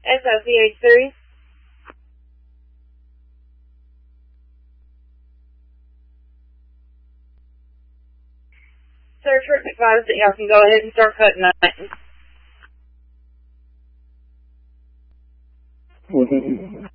SOCH3. Sir, Trip advised that y'all can go ahead and start cutting that.